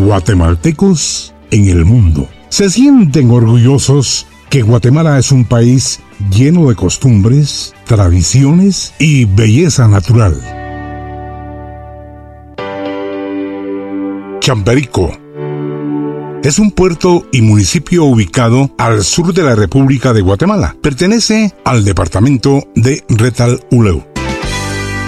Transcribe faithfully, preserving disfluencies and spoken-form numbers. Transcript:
guatemaltecos en el mundo. Se sienten orgullosos que Guatemala es un país lleno de costumbres, tradiciones y belleza natural. Champerico es un puerto y municipio ubicado al sur de la República de Guatemala. Pertenece al departamento de Retalhuleu.